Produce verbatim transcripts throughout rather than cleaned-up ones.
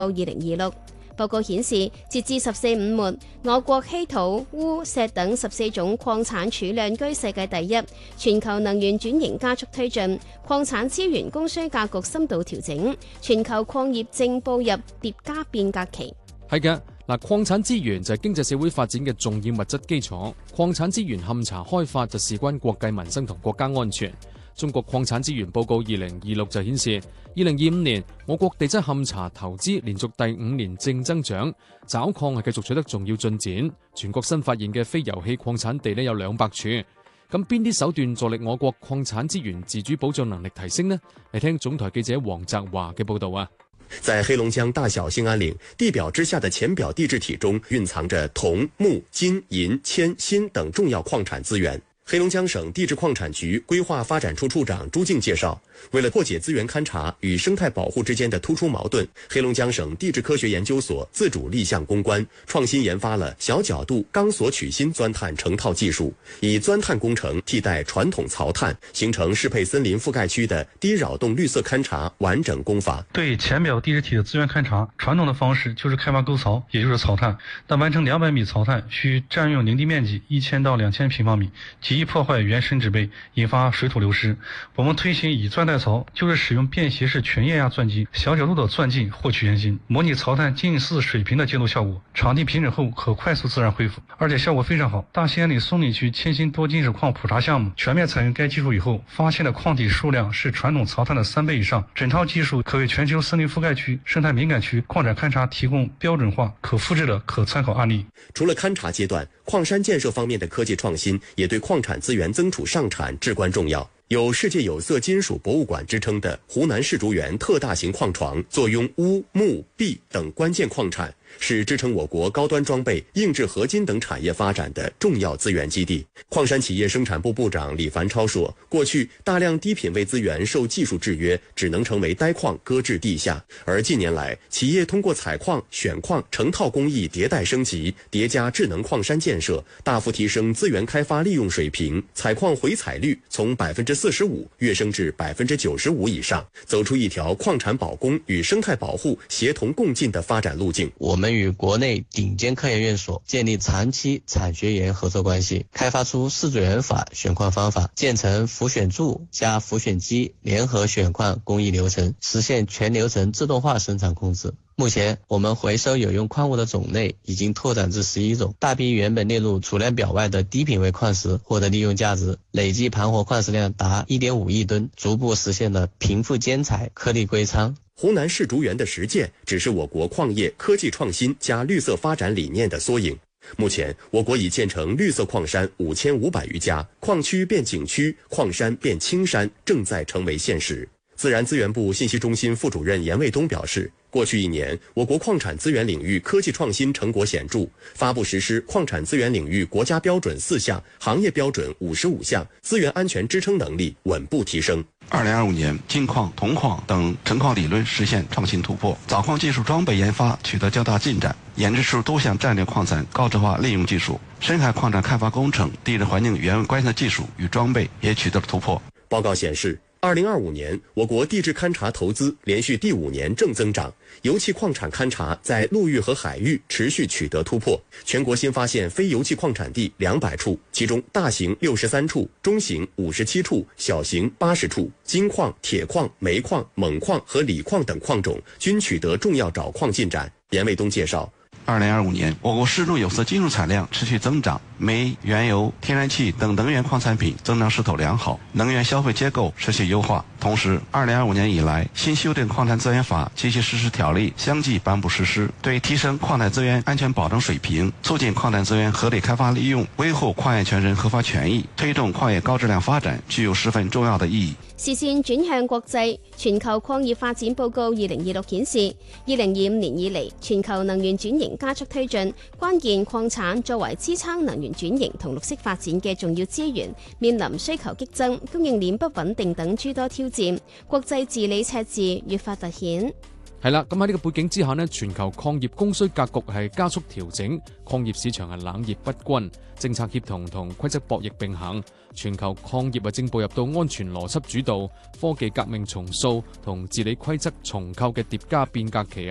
二零二六。報告顯示，截至十四五末，我國稀土、鎢、錫等十四種礦產儲量居世界第一。全球能源轉型加速推進，礦產資源供需格局深度調整，全球礦業正步入疊加變革期。 係嘅，嗱，礦產資源就係經濟社會發展嘅重要物質基礎，礦產資源勘查開發就事關國計民生同國家安全。中國礦產資源報告二零二六就顯示，二零二五年我國地質勘查投資連續第五年正增長，找礦係繼續取得重要進展。全國新發現嘅非油氣礦產地呢有兩百處。咁邊啲手段助力我國礦產資源自主保障能力提升呢？嚟聽總台記者黃澤華嘅報導啊！ 在黑龍江大小興安嶺地表之下的淺表地質體中，蘊藏着銅、鉬、金、銀、鉛、鋅等重要礦產資源。黑龍江省地質礦產局規劃發展處處長朱靜介紹，為了破解資源勘查與生態保護之間的突出矛盾，黑龍江省地質科學研究所自主立項攻關，創新研發了小角度鋼索取芯鑽探成套技術，以鑽探工程替代傳統槽探，形成適配森林覆蓋區的低擾動綠色勘查完整工法。 對淺表地質體的資源勘查，傳統的方式就是開挖溝槽，也就是槽探，但完成兩百米槽探需佔用林地面積一千到兩千平方米，極易破壞原生植被，引發水土流失。我們推行以鑽代槽，就是使用便攜式全液壓鑽機，小角度的鑽進獲取原芯，模擬槽探近似水平的接路效果。場地平整後可快速自然恢復，而且效果非常好。大興安嶺松里區鉛鋅多金屬礦普查項目全面採用該技術以後，發現的礦體數量是傳統槽探的三倍以上。整套技術可為全球森林覆蓋區、生態敏感區礦產勘查提供標準化、可複製的可參考案例。 除了勘查階段，礦山建設方面的科技創新也對礦產資源增儲上產至關重要。有世界有色金屬博物館之稱的湖南世竹園特大型礦床，坐擁鎢、鉬、銫等關鍵礦產，是支撐我國高端裝備、硬質合金等產業發展的重要資源基地。礦山企業生產部部長李凡超說，過去大量低品位資源受技術制約，只能成為呆礦擱置地下，而近年來，企業通過採礦、選礦、成套工藝迭代升級，疊加智能礦山建設，大幅提升資源開發利用水平，採礦回採率從百分之四十五躍升至百分之九十五以上，走出一條礦產保供與生態保護協同共進的發展路徑。 我們與國內頂尖科研院所建立長期產學研合作關係，開發出世竹園法選礦方法，建成浮選柱加浮選機聯合選礦工藝流程，實現全流程自動化生產控制。目前，我們回收有用礦物的種類已經拓展至十一種，大批原本列入儲量表外的低品位礦石獲得利用價值，累計盤活礦石量達一點五億噸，逐步實現了貧富兼採、顆粒歸倉。 湖南世竹園的實踐只是我國礦業科技創新加綠色發展理念的縮影。目前，我國已建成綠色礦山五千五百餘家，礦區變景區，礦山變青山，正在成為現實。自然資源部信息中心副主任嚴衛東表示，過去一年，我國礦產資源領域科技創新成果顯著，發布實施礦產資源領域國家標準四項，行業標準五十五項，資源安全支撐能力穩步提升。 二零二五年，金礦、銅礦等成礦理論實現創新突破，鑿礦技術裝備研發取得較大進展，研製出多項戰略礦產高質化利用技術，深海礦產開發工程、地質環境原位觀測技術與裝備也取得了突破。 報告顯示，二零二五年，我國地質勘查投資連續第五年正增長，油氣礦產勘查在陸域和海域持續取得突破。全國新發現非油氣礦產地兩百處，其中大型六十三處，中型五十七處，小型八十處。金礦、鐵礦、煤礦、錳礦和鋰礦等礦種均取得重要找礦進展。嚴衛東介紹， 二零二五年，我國世竹有色金屬產量持續增長，煤、原油、天然氣等能源礦產品增長勢頭良好，能源消費結構持續優化。同時，二零二五年以來，新修訂礦產資源法及其實施條例相繼頒布實施，對提升礦產資源安全保障水平、促進礦產資源合理開發利用、維護礦業權人合法權益、推動礦業高質量發展具有十分重要的意義。 視線轉向國際，全球礦業發展報告二零二六顯示，二零二五年以嚟，全球能源轉型加速推進，關鍵礦產作為支撐能源轉型同綠色發展嘅重要資源，面臨需求激增、供應鏈不穩定等諸多挑戰，國際治理赤字越發凸顯。 係啦，咁喺呢個背景之下呢，全球礦業供需格局係加速調整，礦業市場係冷熱不均，政策協同同規則博弈並行，全球礦業啊正步入到安全邏輯主導、科技革命重塑同治理規則重構嘅疊加變革期啊！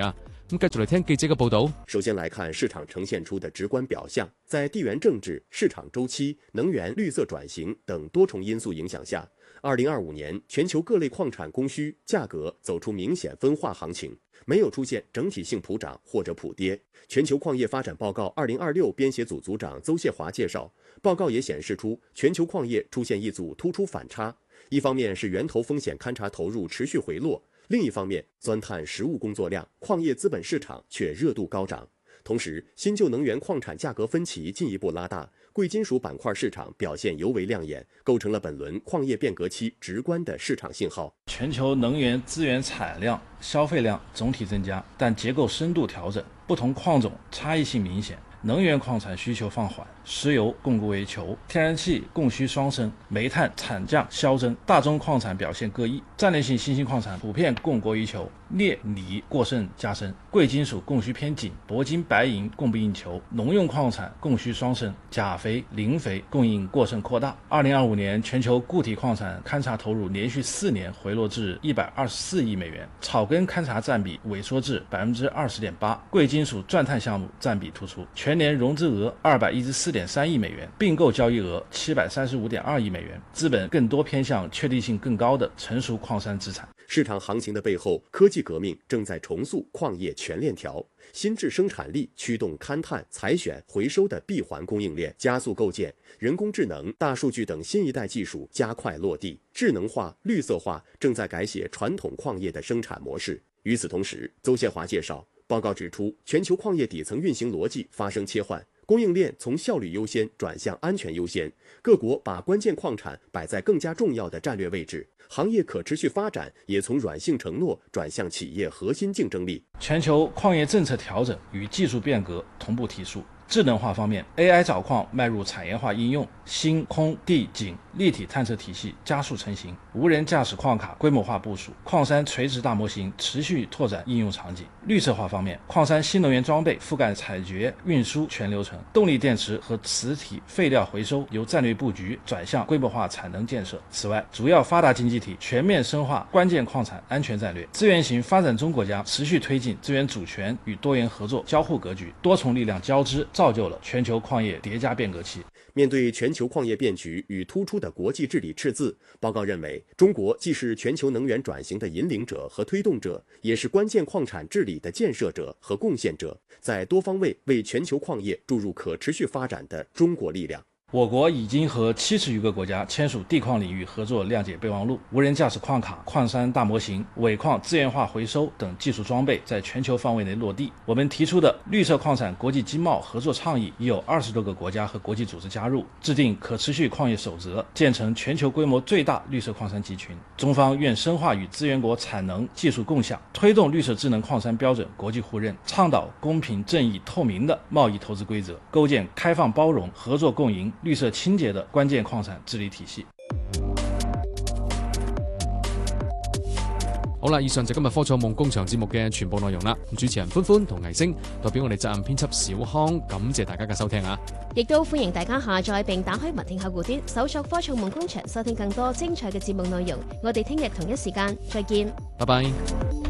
咁繼續嚟聽記者嘅報導。 首先來看市場呈現出的直觀表象，在地緣政治、市場週期、能源綠色轉型等多重因素影響下，二零二五年全球各類礦產供需價格走出明顯分化行情，沒有出現整體性普漲或者普跌。全球礦業發展報告二零二六編寫組組長鄒謝華介紹，報告也顯示出全球礦業出現一組突出反差，一方面是源頭風險勘察投入持續回落，另一方面鑽探實務工作量，礦業資本市場卻熱度高漲。同時，新舊能源礦產價格分歧進一步拉大，貴金屬板塊市場表現尤為亮眼，構成了本輪礦業變革期直觀的市場信號。 全球能源資源產量、消費量總體增加，但結構深度調整，不同礦種差異性明顯。能源礦產需求放緩，石油供過於求，天然氣供需雙升，煤炭產降消增，大宗礦產表現各異。戰略性新興礦產普遍供過於求，鎳、鋰過剩加深，貴金屬供需偏緊，鉑金、白銀供不應求，農用礦產供需雙升，鉀肥、磷肥供應過剩擴大。二零二五年全球固體礦產勘察投入連續四年回落至一百二十四億美元，草根勘察佔比萎縮至百分之二十點八，貴金屬鑽探項目佔比突出。全年融資額二百一十四點三億美元，併購交易額七百三十五點二億美元，資本更多偏向確定性更高的成熟礦山資產。 市場行情的背後，科技革命正在重塑礦業全鏈條，新質生產力驅動勘探、採選、回收的閉環供應鏈，加速構建人工智能、大數據等新一代技術加快落地，智能化、綠色化正在改寫傳統礦業的生產模式。與此同時，鄒謝華介紹，報告指出，全球礦業底層運行邏輯發生切換，供應鏈從效率優先轉向安全優先，各國把關鍵礦產擺在更加重要的戰略位置，行業可持續發展也從軟性承諾轉向企業核心競爭力。 全球礦業政策調整與技術變革同步提速。智能化方面 ，A I 找礦邁入產業化應用，星空地景立體探測體系加速成型，無人駕駛礦卡規模化部署，礦山垂直大模型持續拓展應用場景。綠色化方面，礦山新能源裝備覆蓋採掘、運輸全流程，動力電池和磁體廢料回收由戰略布局轉向規模化產能建設。此外，主要發達經濟體全面深化關鍵礦產安全戰略，資源型發展中國家持續推進資源主權與多元合作交互格局，多重力量交織，造就了全球礦業疊加變革期。 面對全球礦業變局與突出的國際治理赤字，報告認為，中國既是全球能源轉型的引領者和推動者，也是關鍵礦產治理的建設者和貢獻者，在多方位為全球礦業注入可持續發展的中國力量。 我國已經和七十餘個國家簽署地礦領域合作諒解備忘錄，無人駕駛礦卡、礦山大模型、尾礦資源化回收等技術裝備在全球範圍內落地。我們提出的綠色礦產國際經貿合作倡議已有二十多個國家和國際組織加入，制定可持續礦業守則，建成全球規模最大綠色礦山集群。中方願深化與資源國產能技術共享，推動綠色智能礦山標準國際互認，倡導公平正義透明的貿易投資規則，構建開放包容、合作共贏、綠色清潔的關鍵礦產治理體系。 好啦，以上就今日科創夢工場節目嘅全部內容啦。主持人歡歡同倪星代表我哋責任編輯小康，感謝大家嘅收聽啊！ 亦都歡迎大家下載並打開文聽客戶端，搜索科創夢工場，收聽更多精彩嘅節目內容。我哋聽日同一時間再見， 拜拜。